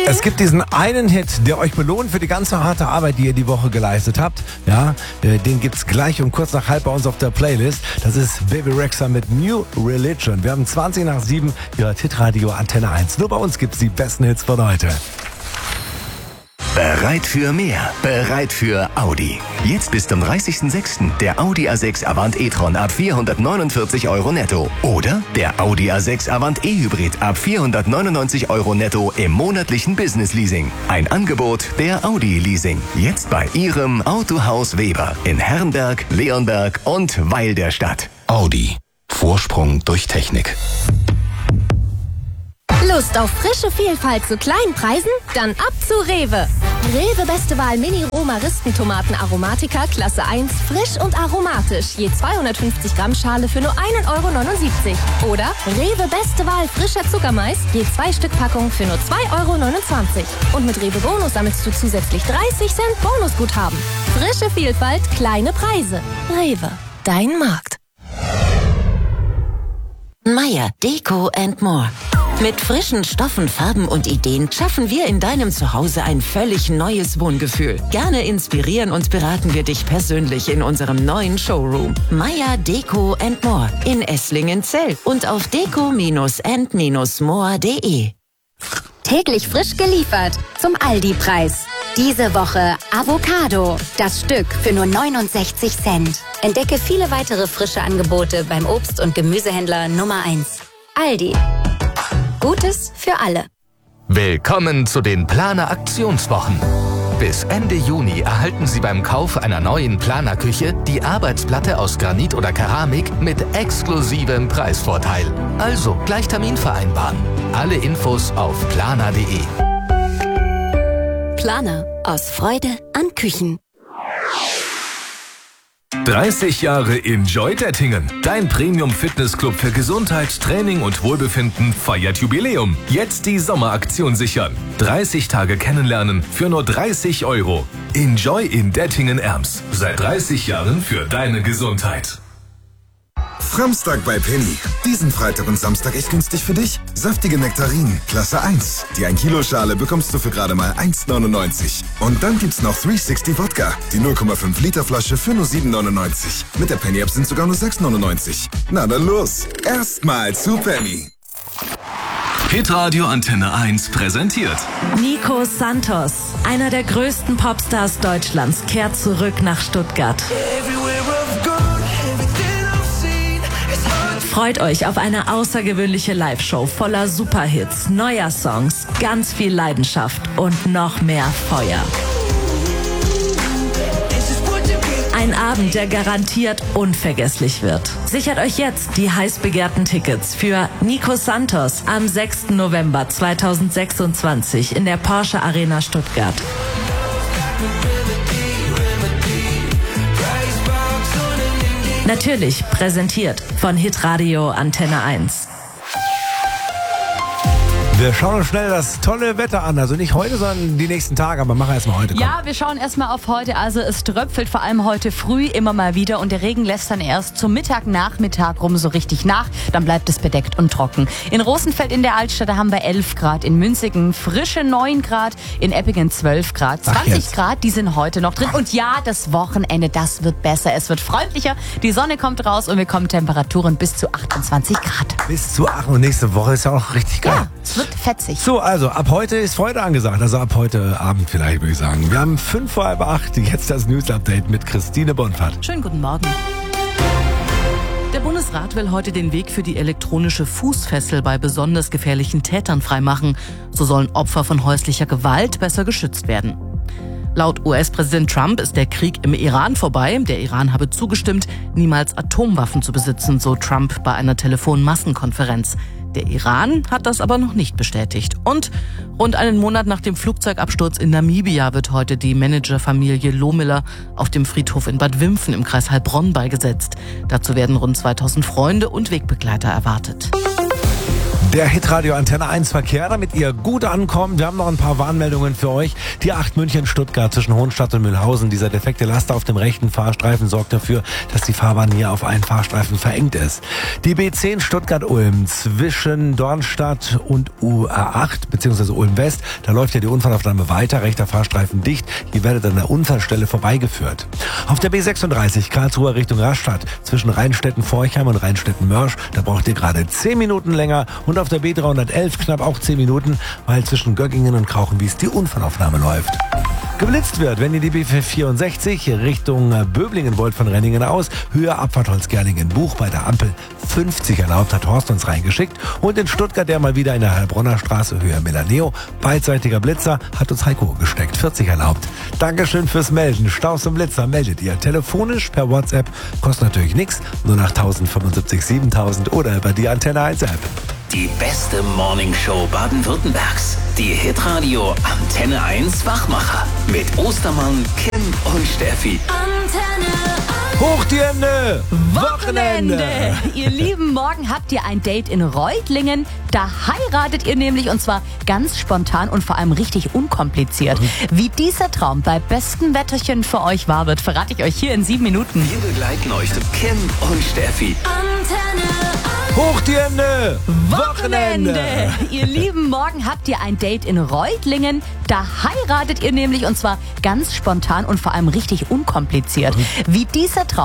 Es gibt diesen einen Hit, der euch belohnt für die ganze harte Arbeit, die ihr die Woche geleistet habt. Ja, den gibt's gleich um kurz nach halb bei uns auf der Playlist. Das ist Bebe Rexha mit New Religion. Wir haben 20 nach 7, ihr hört Hitradio Antenne 1. Nur bei uns gibt's die besten Hits von heute. Bereit für mehr? Bereit für Audi. Jetzt bis zum 30.06. der Audi A6 Avant e-tron ab 449 € netto. Oder der Audi A6 Avant e-Hybrid ab 499 € netto im monatlichen Business-Leasing. Ein Angebot der Audi Leasing. Jetzt bei Ihrem Autohaus Weber in Herrenberg, Leonberg und Weil der Stadt. Audi. Vorsprung durch Technik. Lust auf frische Vielfalt zu kleinen Preisen? Dann ab zu Rewe. Rewe Beste Wahl Mini-Romaristentomaten Aromatica Klasse 1, frisch und aromatisch. Je 250 Gramm Schale für nur 1,79 €. Oder Rewe Beste Wahl frischer Zuckermais, je 2 Stück Packung für nur 2,29 €. Und mit Rewe Bonus sammelst du zusätzlich 30 Cent Bonusguthaben. Frische Vielfalt, kleine Preise. Rewe, dein Markt. Meier Deko & More. Mit frischen Stoffen, Farben und Ideen schaffen wir in deinem Zuhause ein völlig neues Wohngefühl. Gerne inspirieren und beraten wir dich persönlich in unserem neuen Showroom. Meier Deko & More in Esslingen-Zell und auf deko-and-more.de. Täglich frisch geliefert zum Aldi-Preis. Diese Woche Avocado, das Stück für nur 69 Cent. Entdecke viele weitere frische Angebote beim Obst- und Gemüsehändler Nummer 1. Aldi. Gutes für alle. Willkommen zu den Planer Aktionswochen. Bis Ende Juni erhalten Sie beim Kauf einer neuen Planerküche die Arbeitsplatte aus Granit oder Keramik mit exklusivem Preisvorteil. Also gleich Termin vereinbaren. Alle Infos auf planer.de. Planer. Aus Freude an Küchen. 30 Jahre Enjoy Dettingen. Dein Premium-Fitnessclub für Gesundheit, Training und Wohlbefinden feiert Jubiläum. Jetzt die Sommeraktion sichern. 30 Tage kennenlernen für nur 30 €. Enjoy in Dettingen-Erms. Seit 30 Jahren für deine Gesundheit. Framstag bei Penny. Diesen Freitag und Samstag echt günstig für dich. Saftige Nektarinen, Klasse 1. Die 1 Kilo Schale bekommst du für gerade mal 1,99. Und dann gibt's noch 360 Wodka. Die 0,5 Liter Flasche für nur 7,99. Mit der Penny App sind sogar nur 6,99. Na dann los. Erstmal zu Penny. Hitradio Antenne 1 präsentiert Nico Santos, einer der größten Popstars Deutschlands, kehrt zurück nach Stuttgart. Freut euch auf eine außergewöhnliche Live-Show voller Superhits, neuer Songs, ganz viel Leidenschaft und noch mehr Feuer. Ein Abend, der garantiert unvergesslich wird. Sichert euch jetzt die heiß begehrten Tickets für Nico Santos am 6. November 2026 in der Porsche Arena Stuttgart. Natürlich präsentiert von Hitradio Antenne 1. Wir schauen uns schnell das tolle Wetter an. Also nicht heute, sondern die nächsten Tage. Aber machen wir erstmal heute. Komm. Ja, wir schauen erstmal auf heute. Also es tröpfelt vor allem heute früh immer mal wieder. Und der Regen lässt dann erst zum Nachmittag rum so richtig nach. Dann bleibt es bedeckt und trocken. In Rosenfeld in der Altstadt haben wir 11 Grad. In Münzigen frische 9 Grad. In Eppingen 12 Grad. 20 Grad, die sind heute noch drin. Und ja, das Wochenende, das wird besser. Es wird freundlicher. Die Sonne kommt raus und wir kommen Temperaturen bis zu 28 Grad. Bis zu 8 und nächste Woche ist ja auch richtig geil. Ja, es wird fetzig. So, also ab heute ist Freude angesagt. Also ab heute Abend vielleicht, würde ich sagen. Wir haben 7:55. Jetzt das News-Update mit Christine Bonfart. Schönen guten Morgen. Der Bundesrat will heute den Weg für die elektronische Fußfessel bei besonders gefährlichen Tätern freimachen. So sollen Opfer von häuslicher Gewalt besser geschützt werden. Laut US-Präsident Trump ist der Krieg im Iran vorbei. Der Iran habe zugestimmt, niemals Atomwaffen zu besitzen, so Trump bei einer Telefonmassenkonferenz. Der Iran hat das aber noch nicht bestätigt. Und rund einen Monat nach dem Flugzeugabsturz in Namibia wird heute die Managerfamilie Lohmiller auf dem Friedhof in Bad Wimpfen im Kreis Heilbronn beigesetzt. Dazu werden rund 2000 Freunde und Wegbegleiter erwartet. Der Hitradio Antenne 1 Verkehr, damit ihr gut ankommt. Wir haben noch ein paar Warnmeldungen für euch. Die 8 München-Stuttgart zwischen Hohenstadt und Mühlhausen. Dieser defekte Laster auf dem rechten Fahrstreifen sorgt dafür, dass die Fahrbahn hier auf einen Fahrstreifen verengt ist. Die B10 Stuttgart-Ulm zwischen Dornstadt und UA8 bzw. Ulm West. Da läuft ja die Unfallaufnahme weiter. Rechter Fahrstreifen dicht. Ihr werdet an der Unfallstelle vorbeigeführt. Auf der B36 Karlsruhe Richtung Rastatt zwischen Rheinstetten-Forchheim und Rheinstetten-Mörsch. Da braucht ihr gerade 10 Minuten länger. Und auf der B311 knapp auch 10 Minuten, weil zwischen Göggingen und Krauchenwies die Unfallaufnahme läuft. Geblitzt wird, wenn ihr die B64 Richtung Böblingen wollt von Renningen aus, Höhe Abfahrt Holzgerlingen Buch bei der Ampel 50 erlaubt, hat Horst uns reingeschickt. Und in Stuttgart der mal wieder in der Heilbronner Straße Höhe Melaneo, beidseitiger Blitzer, hat uns Heiko gesteckt, 40 erlaubt. Dankeschön fürs Melden. Staus und Blitzer meldet ihr telefonisch per WhatsApp, kostet natürlich nichts, nur nach 1075 7000 oder über die Antenne 1 App. Die beste Morningshow Baden-Württembergs. Die Hitradio Antenne 1 Wachmacher. Mit Ostermann, Kim und Steffi. Antenne 1. Hoch die Hände! Wochenende! Ihr Lieben, morgen habt ihr ein Date in Reutlingen. Da heiratet ihr nämlich, und zwar ganz spontan und vor allem richtig unkompliziert. Wie dieser Traum bei bestem Wetterchen für euch wahr wird, verrate ich euch hier in 7 Minuten. Wir begleiten euch zu Kim und Steffi. Antenne 1. Hoch die Hände! Wochenende! Ihr Lieben, morgen habt ihr ein Date in Reutlingen. Da heiratet ihr nämlich, und zwar ganz spontan und vor allem richtig unkompliziert. Wie dieser Traum